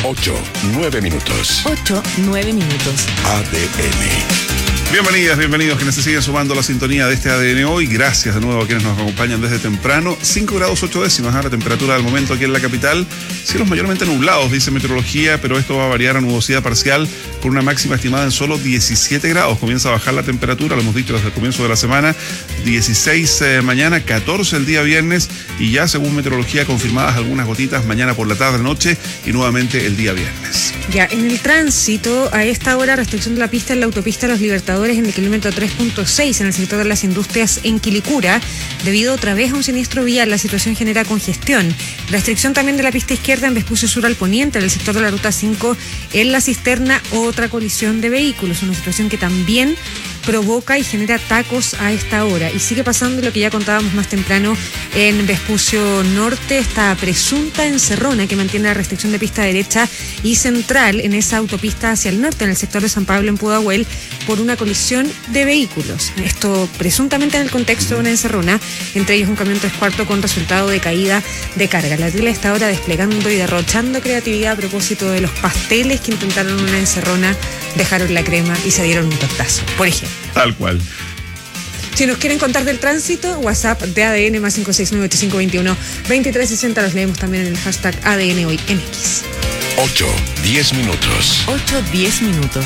8:09 minutos. 8:09 minutos. ADN. Bienvenidos quienes se siguen sumando a la sintonía de este ADN hoy. Gracias de nuevo a quienes nos acompañan desde temprano. 5 grados 8 décimas la temperatura del momento aquí en la capital. Cielos mayormente nublados, dice meteorología, pero esto va a variar a nubosidad parcial con una máxima estimada en solo 17 grados. Comienza a bajar la temperatura, lo hemos dicho desde el comienzo de la semana. 16 mañana, 14 el día viernes y ya según meteorología confirmadas algunas gotitas mañana por la tarde, noche y nuevamente el día viernes. Ya, en el tránsito, a esta hora, restricción de la pista en la autopista Los Libertadores en el kilómetro 3.6 en el sector de las Industrias en Quilicura, debido otra vez a un siniestro vial. La situación genera congestión. Restricción también de la pista izquierda en Vespucio Sur al Poniente, en el sector de la Ruta 5, en La Cisterna, otra colisión de vehículos, una situación que también provoca y genera tacos a esta hora. Y sigue pasando lo que ya contábamos más temprano en Vespucio Norte, esta presunta encerrona que mantiene la restricción de pista derecha y central en esa autopista hacia el norte, en el sector de San Pablo en Pudahuel, por una colisión de vehículos. Esto presuntamente en el contexto de una encerrona, entre ellos un camión 3/4 con resultado de caída de carga. La tele está ahora desplegando y derrochando creatividad a propósito de los pasteles que intentaron una encerrona, dejaron la crema y se dieron un tortazo, por ejemplo. Tal cual. Si nos quieren contar del tránsito, WhatsApp de ADN más 569-8521-2360. Los leemos también en el hashtag ADN hoy en X. 8:10 minutos. 8:10 minutos.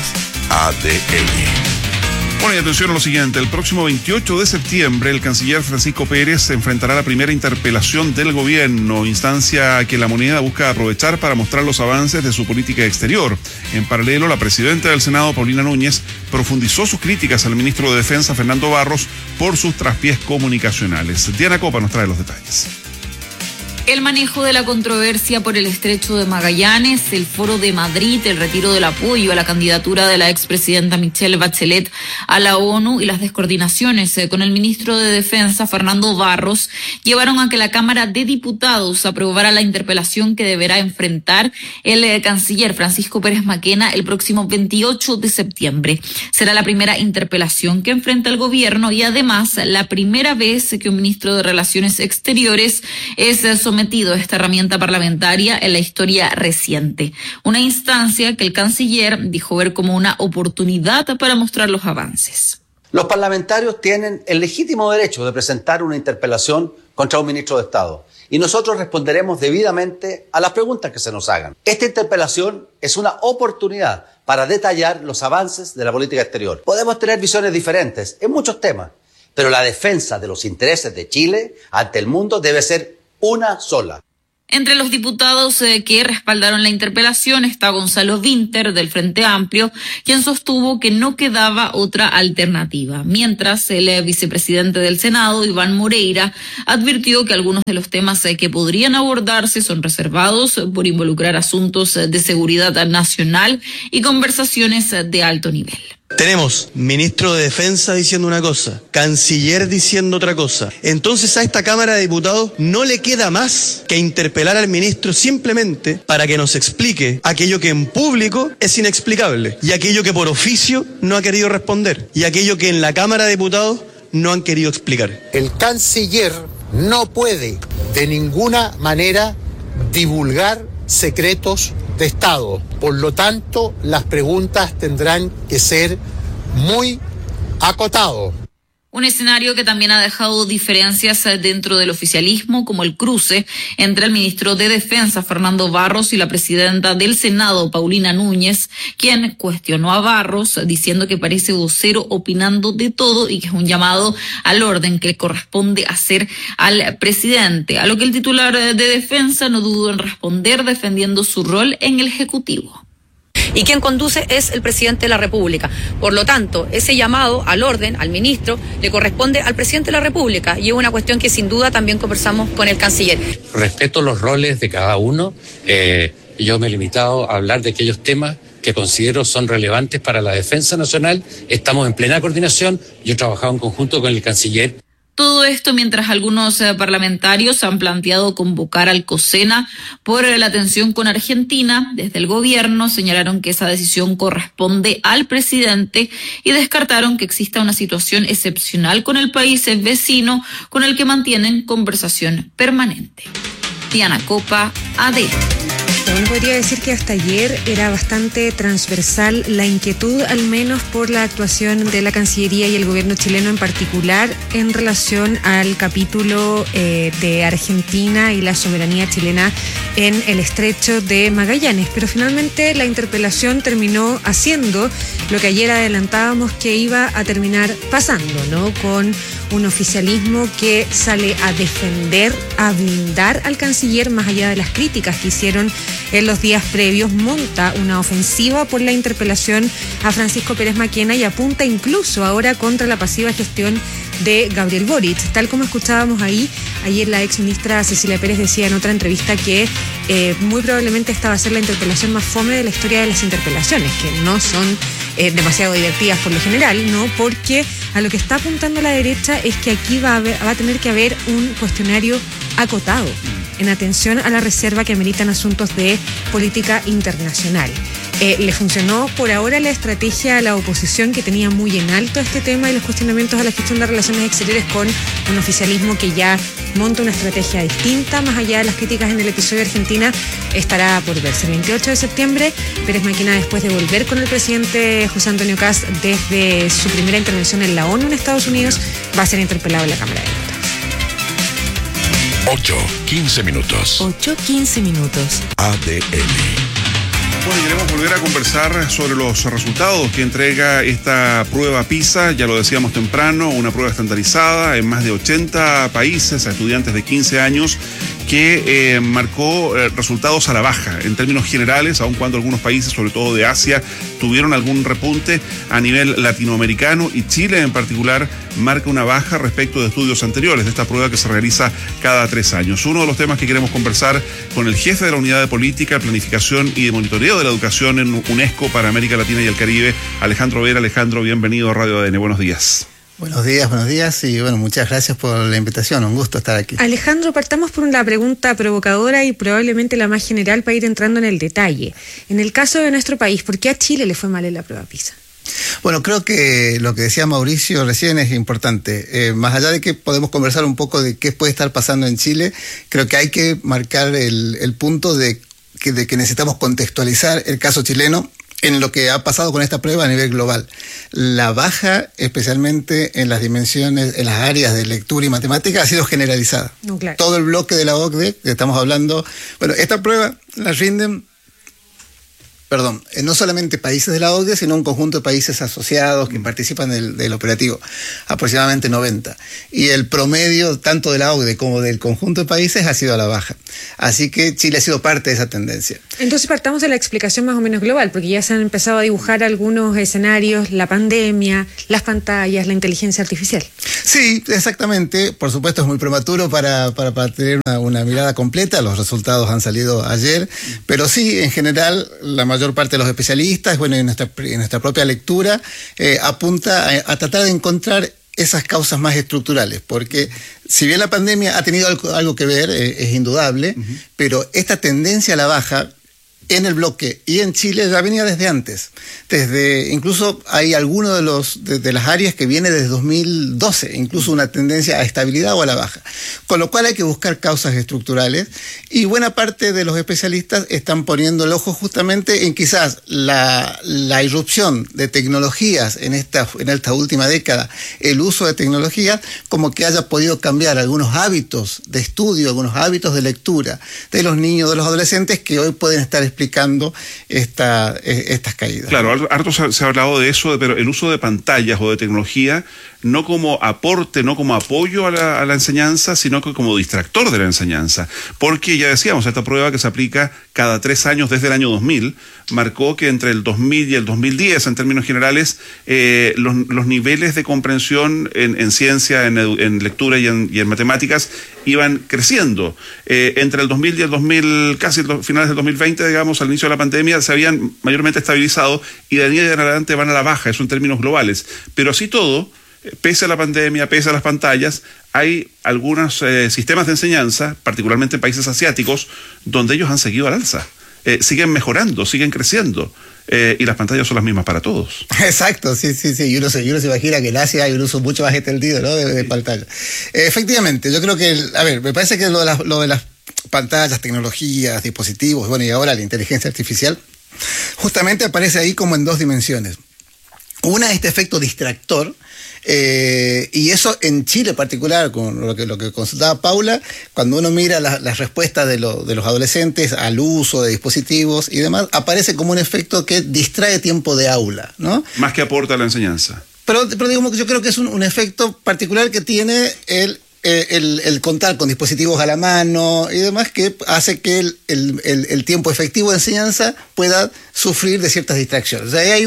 ADN. Bueno, y atención a lo siguiente. El próximo 28 de septiembre, el canciller Francisco Pérez se enfrentará a la primera interpelación del gobierno, instancia que la moneda busca aprovechar para mostrar los avances de su política exterior. En paralelo, la presidenta del Senado, Paulina Núñez, profundizó sus críticas al ministro de Defensa, Fernando Barros, por sus traspiés comunicacionales. Diana Copa nos trae los detalles. El manejo de la controversia por el Estrecho de Magallanes, el Foro de Madrid, el retiro del apoyo a la candidatura de la expresidenta Michelle Bachelet a la ONU y las descoordinaciones con el ministro de Defensa, Fernando Barros, llevaron a que la Cámara de Diputados aprobara la interpelación que deberá enfrentar el canciller Francisco Pérez Maquena el próximo 28 de septiembre. Será la primera interpelación que enfrenta el gobierno y además la primera vez que un ministro de Relaciones Exteriores es sometido a esta herramienta parlamentaria en la historia reciente. Una instancia que el canciller dijo ver como una oportunidad para mostrar los avances. Los parlamentarios tienen el legítimo derecho de presentar una interpelación contra un ministro de Estado y nosotros responderemos debidamente a las preguntas que se nos hagan. Esta interpelación es una oportunidad para detallar los avances de la política exterior. Podemos tener visiones diferentes en muchos temas, pero la defensa de los intereses de Chile ante el mundo debe ser una sola. Entre los diputados que respaldaron la interpelación está Gonzalo Vinter del Frente Amplio, quien sostuvo que no quedaba otra alternativa, mientras el vicepresidente del Senado, Iván Moreira, advirtió que algunos de los temas que podrían abordarse son reservados por involucrar asuntos de seguridad nacional y conversaciones de alto nivel. Tenemos ministro de Defensa diciendo una cosa, canciller diciendo otra cosa. Entonces a esta Cámara de Diputados no le queda más que interpelar al ministro simplemente para que nos explique aquello que en público es inexplicable y aquello que por oficio no ha querido responder y aquello que en la Cámara de Diputados no han querido explicar. El canciller no puede de ninguna manera divulgar secretos de Estado. Por lo tanto, las preguntas tendrán que ser muy acotadas. Un escenario que también ha dejado diferencias dentro del oficialismo, como el cruce entre el ministro de Defensa, Fernando Barros, y la presidenta del Senado, Paulina Núñez, quien cuestionó a Barros diciendo que parece vocero opinando de todo y que es un llamado al orden que le corresponde hacer al presidente, a lo que el titular de Defensa no dudó en responder defendiendo su rol en el Ejecutivo. Y quien conduce es el presidente de la República. Por lo tanto, ese llamado al orden, al ministro, le corresponde al presidente de la República y es una cuestión que sin duda también conversamos con el canciller. Respeto los roles de cada uno. Yo me he limitado a hablar de aquellos temas que considero son relevantes para la defensa nacional. Estamos en plena coordinación. Yo he trabajado en conjunto con el canciller. Todo esto mientras algunos parlamentarios han planteado convocar al COSENA por la tensión con Argentina. Desde el gobierno señalaron que esa decisión corresponde al presidente y descartaron que exista una situación excepcional con el país vecino con el que mantienen conversación permanente. Diana Copa, AD. Bueno, podría decir que hasta ayer era bastante transversal la inquietud, al menos por la actuación de la Cancillería y el gobierno chileno en particular en relación al capítulo de Argentina y la soberanía chilena en el estrecho de Magallanes. Pero finalmente la interpelación terminó haciendo lo que ayer adelantábamos que iba a terminar pasando, ¿no? Con un oficialismo que sale a defender, a blindar al canciller más allá de las críticas que hicieron en los días previos, monta una ofensiva por la interpelación a Francisco Pérez Maquena y apunta incluso ahora contra la pasiva gestión de Gabriel Boric. Tal como escuchábamos ahí, ayer la ex ministra Cecilia Pérez decía en otra entrevista que muy probablemente esta va a ser la interpelación más fome de la historia de las interpelaciones, que no son demasiado divertidas por lo general, ¿no? Porque a lo que está apuntando la derecha es que aquí va a tener que haber un cuestionario acotado en atención a la reserva que ameritan asuntos de política internacional. Le funcionó por ahora la estrategia a la oposición, que tenía muy en alto este tema y los cuestionamientos a la gestión de relaciones exteriores, con un oficialismo que ya monta una estrategia distinta, más allá de las críticas en el episodio de Argentina. Estará por verse. El 28 de septiembre, Pérez Maquena, después de volver con el presidente José Antonio Kast desde su primera intervención en la ONU en Estados Unidos, va a ser interpelado en la Cámara de Diputados. 8:15 minutos. 8:15 minutos. ADN. Bueno, y queremos volver a conversar sobre los resultados que entrega esta prueba PISA. Ya lo decíamos temprano, una prueba estandarizada en más de 80 países a estudiantes de 15 años que marcó resultados a la baja en términos generales, aun cuando algunos países, sobre todo de Asia, tuvieron algún repunte a nivel latinoamericano, y Chile en particular marca una baja respecto de estudios anteriores de esta prueba que se realiza cada 3 años. Uno de los temas que queremos conversar con el jefe de la Unidad de Política, Planificación y de Monitoreo de la Educación en UNESCO para América Latina y el Caribe, Alejandro Vera. Alejandro, bienvenido a Radio ADN. Buenos días. Buenos días y bueno, muchas gracias por la invitación, un gusto estar aquí. Alejandro, partamos por una pregunta provocadora y probablemente la más general para ir entrando en el detalle. En el caso de nuestro país, ¿por qué a Chile le fue mal en la prueba PISA? Bueno, creo que lo que decía Mauricio recién es importante. Más allá de que podemos conversar un poco de qué puede estar pasando en Chile, creo que hay que marcar el punto de que necesitamos contextualizar el caso chileno en lo que ha pasado con esta prueba a nivel global. La baja, especialmente en las dimensiones, en las áreas de lectura y matemática, ha sido generalizada. No, claro. Todo el bloque de la OCDE, que estamos hablando, bueno, esta prueba la rinden, no solamente países de la OCDE, sino un conjunto de países asociados que participan del operativo, aproximadamente 90. Y el promedio, tanto de la OCDE como del conjunto de países, ha sido a la baja. Así que Chile ha sido parte de esa tendencia. Entonces partamos de la explicación más o menos global, porque ya se han empezado a dibujar algunos escenarios, la pandemia, las pantallas, la inteligencia artificial. Sí, exactamente. Por supuesto es muy prematuro para tener una mirada completa. Los resultados han salido ayer, pero sí, en general, la mayor parte de los especialistas, bueno, en nuestra propia lectura, apunta a tratar de encontrar esas causas más estructurales, porque si bien la pandemia ha tenido algo que ver, es indudable, pero esta tendencia a la baja en el bloque y en Chile ya venía desde antes. Incluso hay algunos de las áreas que viene desde 2012, incluso una tendencia a estabilidad o a la baja. Con lo cual hay que buscar causas estructurales, y buena parte de los especialistas están poniendo el ojo justamente en quizás la irrupción de tecnologías en esta última década, el uso de tecnologías, como que haya podido cambiar algunos hábitos de estudio, algunos hábitos de lectura de los niños, de los adolescentes, que hoy pueden estar explicando estas caídas. Claro, harto se ha hablado de eso, pero el uso de pantallas o de tecnología no como aporte, no como apoyo a la enseñanza, sino que como distractor de la enseñanza. Porque ya decíamos, esta prueba que se aplica cada 3 años desde el año 2000, marcó que entre el 2000 y el 2010, en términos generales, los niveles de comprensión en ciencia, en lectura y en matemáticas iban creciendo. Entre el 2000 y el 2000, casi finales del 2020, digamos, al inicio de la pandemia, se habían mayormente estabilizado, y de ahí en adelante van a la baja, eso en términos globales. Pero así todo, pese a la pandemia, pese a las pantallas, hay algunos sistemas de enseñanza, particularmente en países asiáticos, donde ellos han seguido al alza. Siguen mejorando, siguen creciendo. Y las pantallas son las mismas para todos. Exacto, sí. Y uno se imagina que en Asia hay un uso mucho más extendido, ¿no?, de pantalla. Efectivamente, yo creo que, me parece que lo de las pantallas, tecnologías, dispositivos, bueno, y ahora la inteligencia artificial, justamente aparece ahí como en dos dimensiones. Una, este efecto distractor, y eso en Chile en particular, con lo que consultaba Paula, cuando uno mira las respuestas de los adolescentes al uso de dispositivos y demás, aparece como un efecto que distrae tiempo de aula, ¿no? Más que aporta a la enseñanza. Pero digamos que yo creo que es un efecto particular que tiene el contar con dispositivos a la mano y demás, que hace que el tiempo efectivo de enseñanza pueda sufrir de ciertas distracciones. O sea, ahí hay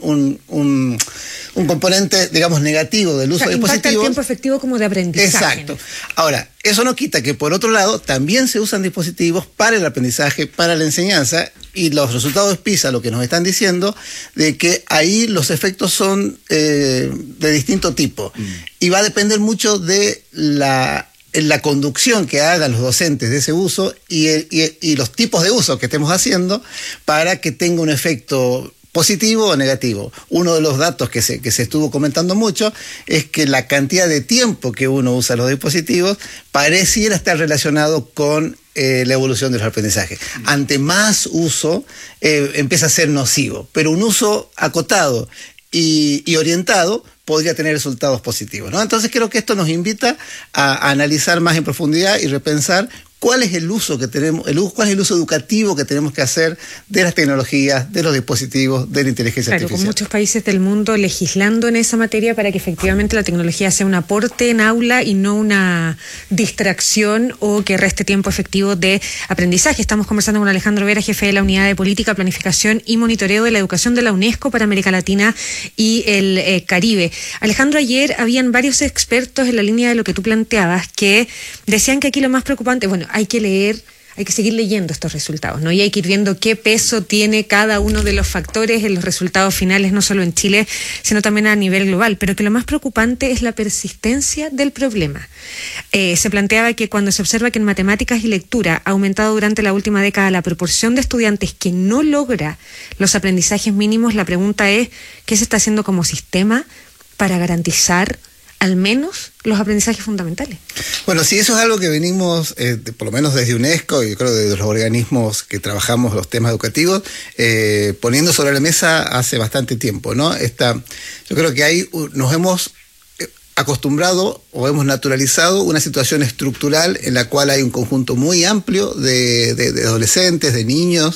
un componente, digamos, negativo del uso de dispositivos. Impacta el tiempo efectivo como de aprendizaje. Exacto. Ahora, eso no quita que, por otro lado, también se usan dispositivos para el aprendizaje, para la enseñanza, y los resultados de PISA lo que nos están diciendo de que ahí los efectos son de distinto tipo. Y va a depender mucho de la conducción que hagan los docentes de ese uso y los tipos de uso que estemos haciendo para que tenga un efecto positivo o negativo. Uno de los datos que se estuvo comentando mucho es que la cantidad de tiempo que uno usa los dispositivos pareciera estar relacionado con la evolución de los aprendizajes. Ante más uso, empieza a ser nocivo, pero un uso acotado y orientado podría tener resultados positivos, ¿no? Entonces creo que esto nos invita a analizar más en profundidad y repensar cuál es el uso que tenemos, cuál es el uso educativo que tenemos que hacer de las tecnologías, de los dispositivos, de la inteligencia artificial. Con muchos países del mundo legislando en esa materia para que efectivamente la tecnología sea un aporte en aula y no una distracción o que reste tiempo efectivo de aprendizaje. Estamos conversando con Alejandro Vera, jefe de la Unidad de Política, Planificación y Monitoreo de la Educación de la UNESCO para América Latina y el Caribe. Alejandro, ayer habían varios expertos en la línea de lo que tú planteabas que decían que aquí lo más preocupante, bueno, hay que leer, hay que seguir leyendo estos resultados, ¿no? Y hay que ir viendo qué peso tiene cada uno de los factores en los resultados finales, no solo en Chile, sino también a nivel global. Pero que lo más preocupante es la persistencia del problema. Se planteaba que cuando se observa que en matemáticas y lectura ha aumentado durante la última década la proporción de estudiantes que no logra los aprendizajes mínimos, la pregunta es, ¿qué se está haciendo como sistema para garantizar al menos los aprendizajes fundamentales? Bueno, sí, eso es algo que venimos, por lo menos desde UNESCO, y yo creo desde los organismos que trabajamos los temas educativos, poniendo sobre la mesa hace bastante tiempo, ¿no? Yo creo que ahí nos hemos acostumbrado o hemos naturalizado una situación estructural en la cual hay un conjunto muy amplio de adolescentes, de niños,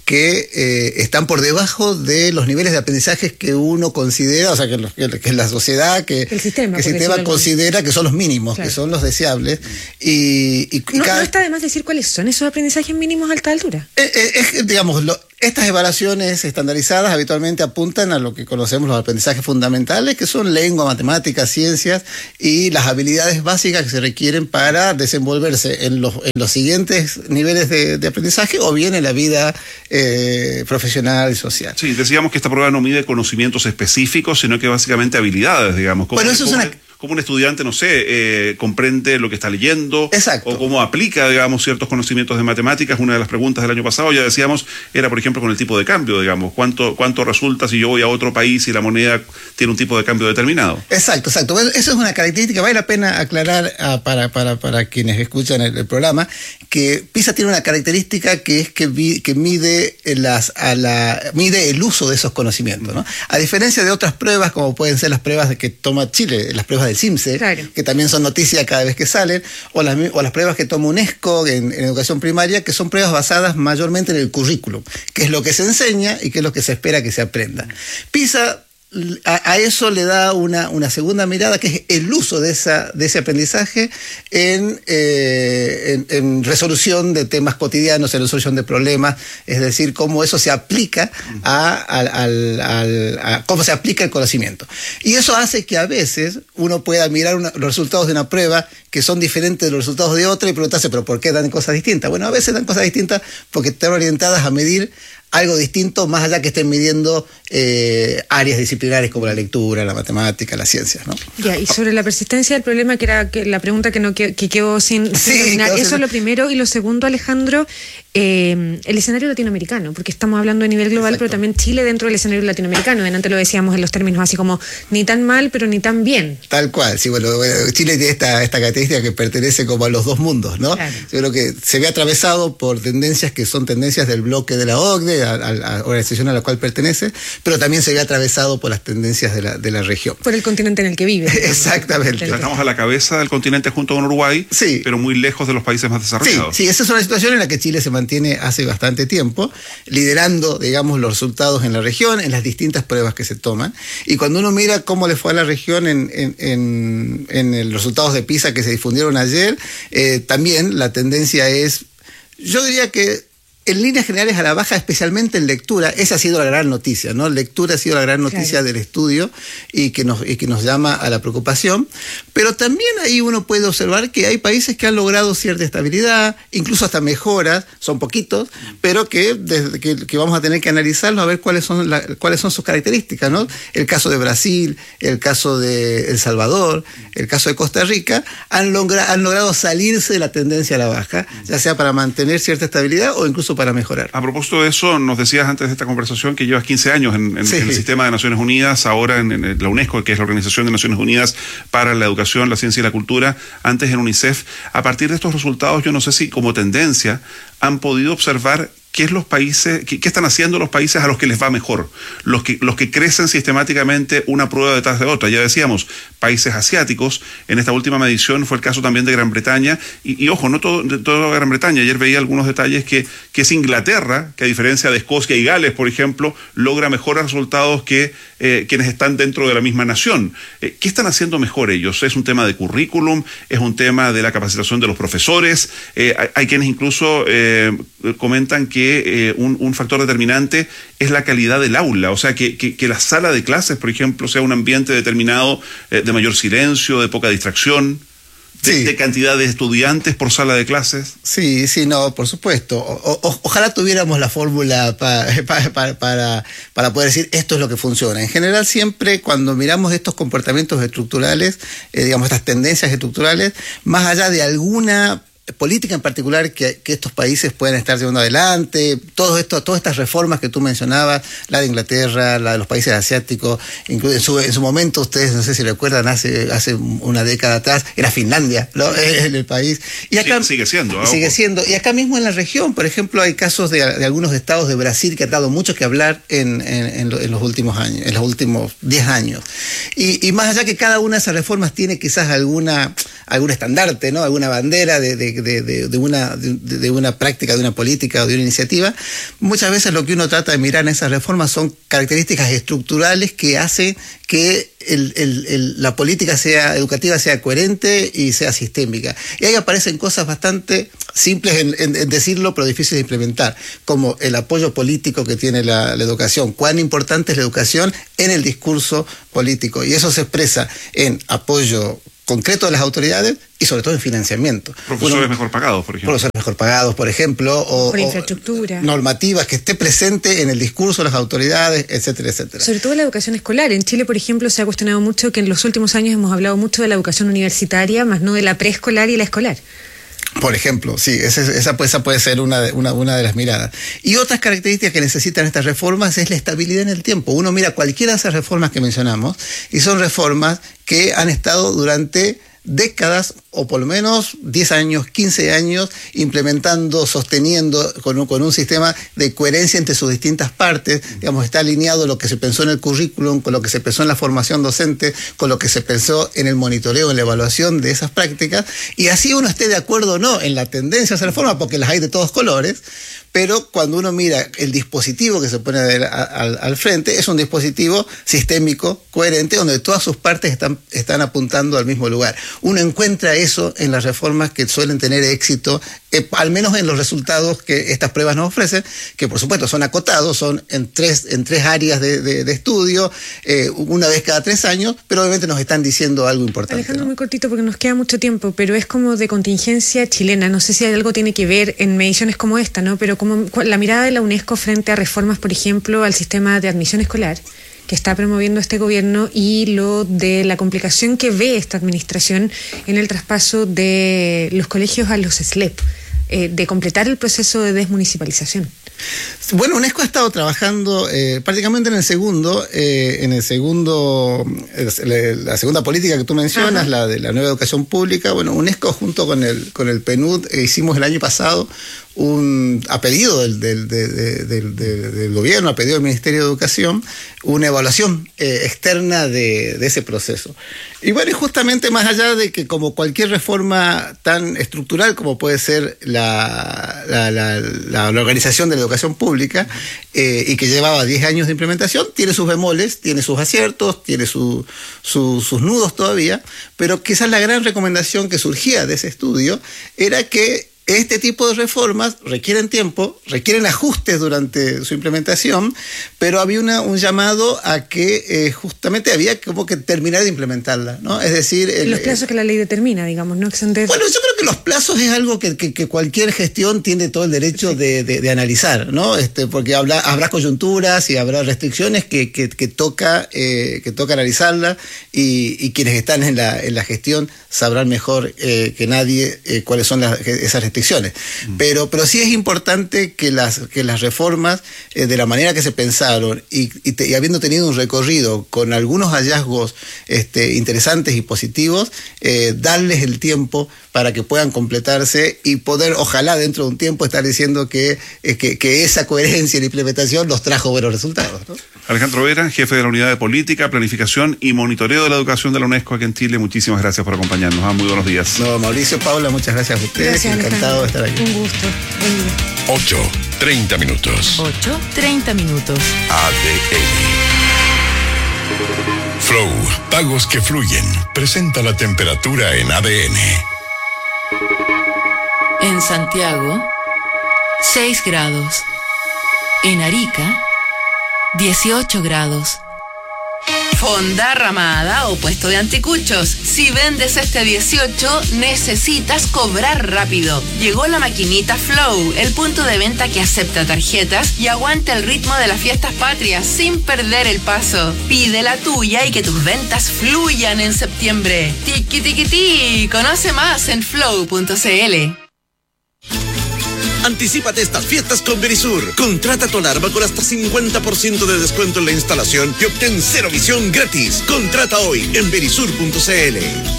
que están por debajo de los niveles de aprendizajes que uno considera, o sea, que la sociedad, que el sistema considera que son los mínimos, claro, que son los deseables. No está de más decir cuáles son esos aprendizajes mínimos a alta altura. Digamos, estas evaluaciones estandarizadas habitualmente apuntan a lo que conocemos los aprendizajes fundamentales, que son lengua, matemáticas, ciencias y las habilidades básicas que se requieren para desenvolverse en los siguientes niveles de aprendizaje o bien en la vida profesional y social. Sí, decíamos que esta prueba no mide conocimientos específicos, sino que básicamente habilidades, digamos. Bueno, eso es cómo un estudiante, no sé, comprende lo que está leyendo. Exacto. O cómo aplica, digamos, ciertos conocimientos de matemáticas. Una de las preguntas del año pasado, ya decíamos, era, por ejemplo, con el tipo de cambio, digamos. ¿Cuánto resulta si yo voy a otro país y la moneda tiene un tipo de cambio determinado? Exacto. Eso es una característica. Vale la pena aclarar para quienes escuchan el programa que PISA tiene una característica que es que mide el uso de esos conocimientos, ¿no? A diferencia de otras pruebas, como pueden ser las pruebas que toma Chile, las pruebas del CIMSE, claro, que también son noticias cada vez que salen, o las pruebas que toma UNESCO en educación primaria, que son pruebas basadas mayormente en el currículum, que es lo que se enseña y que es lo que se espera que se aprenda. PISA a eso le da una segunda mirada, que es el uso de ese aprendizaje en resolución de temas cotidianos, en resolución de problemas, es decir, cómo eso se aplica cómo se aplica el conocimiento. Y eso hace que a veces uno pueda mirar los resultados de una prueba que son diferentes de los resultados de otra y preguntarse, ¿pero por qué dan cosas distintas? Bueno, a veces dan cosas distintas porque están orientadas a medir algo distinto, más allá que estén midiendo áreas disciplinares como la lectura, la matemática, las ciencias, ¿no? Ya, y sobre la persistencia del problema, que era la pregunta que quedó sin terminar, eso es lo primero. Y lo segundo, Alejandro, el escenario latinoamericano, porque estamos hablando a nivel global, pero también Chile dentro del escenario latinoamericano. Antes lo decíamos en los términos así como ni tan mal, pero ni tan bien. Tal cual, sí, bueno, Chile tiene esta característica que pertenece como a los dos mundos, ¿no? Claro. Yo creo que se ve atravesado por tendencias que son tendencias del bloque de la OCDE, a la organización a la cual pertenece, pero también se ve atravesado por las tendencias de la región. Por el continente en el que vive. Exactamente. Estamos a la cabeza del continente junto con Uruguay, sí, pero muy lejos de los países más desarrollados. Sí, esa es una situación en la que Chile se mantiene hace bastante tiempo, liderando, digamos, los resultados en la región, en las distintas pruebas que se toman. Y cuando uno mira cómo le fue a la región en los resultados de PISA que se difundieron ayer, también la tendencia es, yo diría que en líneas generales a la baja, especialmente en lectura. Esa ha sido la gran noticia, ¿no? Lectura ha sido la gran noticia, claro, del estudio y que nos llama a la preocupación. Pero también ahí uno puede observar que hay países que han logrado cierta estabilidad, incluso hasta mejoras, son poquitos, pero que vamos a tener que analizarlos a ver cuáles son sus características, ¿no? El caso de Brasil, el caso de El Salvador, el caso de Costa Rica, han logrado salirse de la tendencia a la baja, ya sea para mantener cierta estabilidad o incluso para mejorar. A propósito de eso, nos decías antes de esta conversación que llevas 15 años en el sistema de Naciones Unidas, ahora en la UNESCO, que es la Organización de Naciones Unidas para la Educación, la Ciencia y la Cultura, antes en UNICEF. A partir de estos resultados, yo no sé si como tendencia han podido observar qué están haciendo los países a los que les va mejor, los que crecen sistemáticamente una prueba detrás de otra. Ya decíamos, países asiáticos, en esta última medición fue el caso también de Gran Bretaña, y ojo, no todo Gran Bretaña, ayer veía algunos detalles que es Inglaterra, que a diferencia de Escocia y Gales, por ejemplo, logra mejores resultados que quienes están dentro de la misma nación. ¿Qué están haciendo mejor ellos? ¿Es un tema de currículum? ¿Es un tema de la capacitación de los profesores? Hay quienes incluso comentan que un factor determinante es la calidad del aula, o sea, que la sala de clases, por ejemplo, sea un ambiente determinado de mayor silencio, de poca distracción, de cantidad de estudiantes por sala de clases. Sí, no, por supuesto. Ojalá tuviéramos la fórmula para poder decir esto es lo que funciona. En general, siempre cuando miramos estos comportamientos estructurales, digamos, estas tendencias estructurales, más allá de alguna política en particular que estos países puedan estar llevando adelante, todas estas reformas que tú mencionabas, la de Inglaterra, la de los países asiáticos, incluso en su momento, ustedes no sé si recuerdan, hace una década atrás, era Finlandia, ¿no? En el país. Y acá sigue siendo. Y acá mismo en la región, por ejemplo, hay casos de algunos estados de Brasil que han dado mucho que hablar en los últimos años, en los últimos 10 años. Y más allá que cada una de esas reformas tiene quizás algún estandarte, ¿no? Alguna bandera de una práctica, de una política o de una iniciativa, muchas veces lo que uno trata de mirar en esas reformas son características estructurales que hacen que la política educativa sea coherente y sea sistémica. Y ahí aparecen cosas bastante simples en decirlo, pero difíciles de implementar, como el apoyo político que tiene la educación. Cuán importante es la educación en el discurso político. Y eso se expresa en apoyo concreto de las autoridades y sobre todo en financiamiento. Profesores mejor pagados, por ejemplo. Profesores mejor pagados, por ejemplo, o infraestructura. Normativas que esté presente en el discurso de las autoridades, etcétera, etcétera. Sobre todo la educación escolar. En Chile, por ejemplo, se ha cuestionado mucho que en los últimos años hemos hablado mucho de la educación universitaria, más no de la preescolar y la escolar. Por ejemplo, sí, esa puede ser una de las miradas. Y otras características que necesitan estas reformas es la estabilidad en el tiempo. Uno mira cualquiera de esas reformas que mencionamos y son reformas que han estado durante décadas o por lo menos 10 años, 15 años implementando, sosteniendo con un sistema de coherencia entre sus distintas partes. Digamos, está alineado lo que se pensó en el currículum con lo que se pensó en la formación docente, con lo que se pensó en el monitoreo, en la evaluación de esas prácticas, y así uno esté de acuerdo o no en la tendencia a esa reforma, porque las hay de todos colores. Pero cuando uno mira el dispositivo que se pone al frente, es un dispositivo sistémico, coherente, donde todas sus partes están apuntando al mismo lugar. Uno encuentra eso en las reformas que suelen tener éxito, al menos en los resultados que estas pruebas nos ofrecen, que por supuesto son acotados, son en tres áreas de estudio, una vez cada 3 años, pero obviamente nos están diciendo algo importante. Alejandro, ¿no? Muy cortito porque nos queda mucho tiempo, pero es como de contingencia chilena. No sé si algo tiene que ver en mediciones como esta, ¿no? Pero la mirada de la UNESCO frente a reformas, por ejemplo, al sistema de admisión escolar que está promoviendo este gobierno y lo de la complicación que ve esta administración en el traspaso de los colegios a los SLEP, de completar el proceso de desmunicipalización. Bueno, UNESCO ha estado trabajando prácticamente en la segunda política que tú mencionas, la de la nueva educación pública. Bueno, UNESCO junto con el PNUD hicimos el año pasado a pedido del gobierno, a pedido del Ministerio de Educación, una evaluación externa de ese proceso. Y bueno, y justamente más allá de que como cualquier reforma tan estructural como puede ser la organización de la educación pública, y que llevaba 10 años de implementación, tiene sus bemoles, tiene sus aciertos, tiene sus nudos todavía, pero quizás la gran recomendación que surgía de ese estudio era que este tipo de reformas requieren tiempo, requieren ajustes durante su implementación, pero había un llamado a que justamente había como que terminar de implementarla, ¿no? Es decir... los plazos que la ley determina, digamos, ¿no? Bueno, yo creo que los plazos es algo que cualquier gestión tiene todo el derecho de analizar, ¿no? Porque habrá coyunturas y habrá restricciones que toca analizarla, y quienes están en la gestión sabrán mejor que nadie cuáles son esas restricciones. Pero sí es importante que las reformas, de la manera que se pensaron y habiendo tenido un recorrido con algunos hallazgos interesantes y positivos, darles el tiempo para que puedan completarse y poder, ojalá dentro de un tiempo, estar diciendo que esa coherencia en la implementación nos trajo buenos resultados, ¿no? Alejandro Vera, jefe de la Unidad de Política, Planificación y Monitoreo de la Educación de la UNESCO aquí en Chile, muchísimas gracias por acompañarnos. Muy buenos días. No, Mauricio, Paula, muchas gracias a ustedes. Gracias, encantado de estar aquí. Un gusto. 8:30 minutos. 8:30 minutos. ADN. Flow, pagos que fluyen. Presenta la temperatura en ADN. En Santiago, 6 grados. En Arica, 18 grados. Fonda, ramada o puesto de anticuchos. Si vendes este 18, necesitas cobrar rápido. Llegó la maquinita Flow, el punto de venta que acepta tarjetas y aguanta el ritmo de las fiestas patrias sin perder el paso. Pide la tuya y que tus ventas fluyan en septiembre. Tiki tiki ti. Conoce más en flow.cl. Anticípate estas fiestas con Verisur. Contrata tu alarma con hasta 50% de descuento en la instalación y obtén cero visión gratis. Contrata hoy en verisur.cl.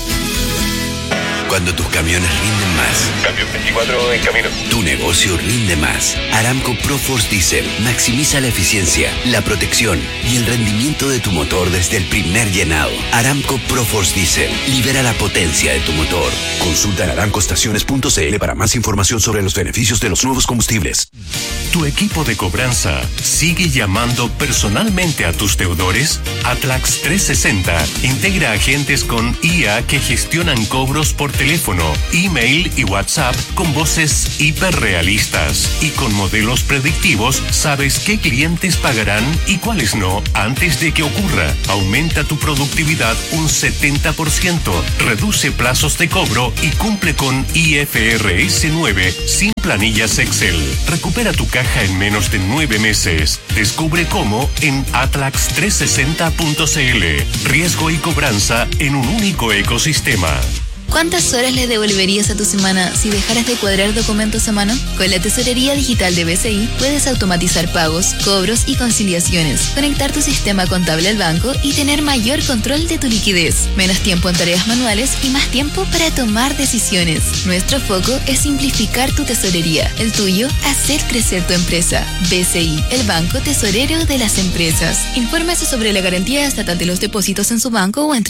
Cuando tus camiones rinden más. Cambio 24 en camino. Tu negocio rinde más. Aramco ProForce Diesel maximiza la eficiencia, la protección y el rendimiento de tu motor desde el primer llenado. Aramco ProForce Diesel libera la potencia de tu motor. Consulta en aramcoestaciones.cl para más información sobre los beneficios de los nuevos combustibles. ¿Tu equipo de cobranza sigue llamando personalmente a tus deudores? Atlax 360 integra agentes con IA que gestionan cobros por teléfono, email y WhatsApp con voces hiperrealistas. Y con modelos predictivos sabes qué clientes pagarán y cuáles no antes de que ocurra. Aumenta tu productividad un 70%, reduce plazos de cobro y cumple con IFRS 9 sin planillas Excel. Recupera tu caja en menos de 9 meses. Descubre cómo en atlax360.cl. Riesgo y cobranza en un único ecosistema. ¿Cuántas horas le devolverías a tu semana si dejaras de cuadrar documentos a mano? Con la tesorería digital de BCI puedes automatizar pagos, cobros y conciliaciones, conectar tu sistema contable al banco y tener mayor control de tu liquidez, menos tiempo en tareas manuales y más tiempo para tomar decisiones. Nuestro foco es simplificar tu tesorería, el tuyo, hacer crecer tu empresa. BCI, el banco tesorero de las empresas. Infórmese sobre la garantía estatal de los depósitos en su banco o en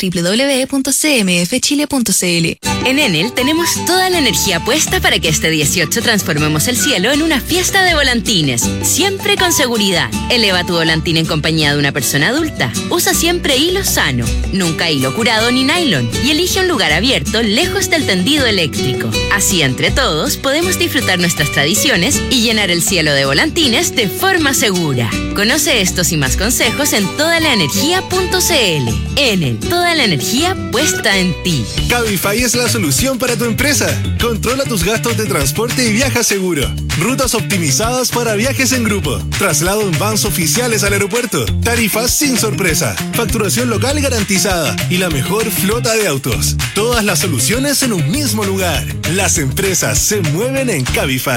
www.cmfchile.cl. En Enel tenemos toda la energía puesta para que este 18 transformemos el cielo en una fiesta de volantines, siempre con seguridad. Eleva tu volantín en compañía de una persona adulta. Usa siempre hilo sano, nunca hilo curado ni nylon, y elige un lugar abierto lejos del tendido eléctrico. Así, entre todos, podemos disfrutar nuestras tradiciones y llenar el cielo de volantines de forma segura. Conoce estos y más consejos en todalaenergia.cl. Enel, toda la energía puesta en ti. Cabify es la solución para tu empresa. Controla tus gastos de transporte y viaja seguro. Rutas optimizadas para viajes en grupo. Traslado en vans oficiales al aeropuerto. Tarifas sin sorpresa. Facturación local garantizada. Y la mejor flota de autos. Todas las soluciones en un mismo lugar. Las empresas se mueven en Cabify.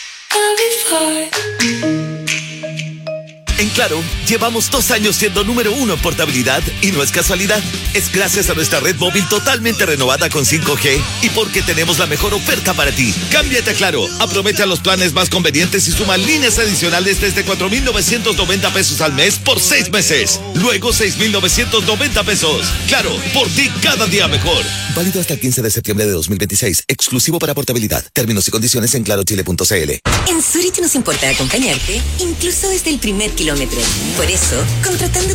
En Claro, llevamos 2 años siendo número 1 en portabilidad y no es casualidad. Es gracias a nuestra red móvil totalmente renovada con 5G y porque tenemos la mejor oferta para ti. Cámbiate a Claro, aprovecha los planes más convenientes y suma líneas adicionales desde 4,990 pesos al mes por 6 meses. Luego 6,990 pesos. Claro, por ti cada día mejor. Válido hasta el 15 de septiembre de 2026. Exclusivo para portabilidad. Términos y condiciones en clarochile.cl. En Zurich nos importa acompañarte, incluso desde el primer kilómetro. Por eso, contratando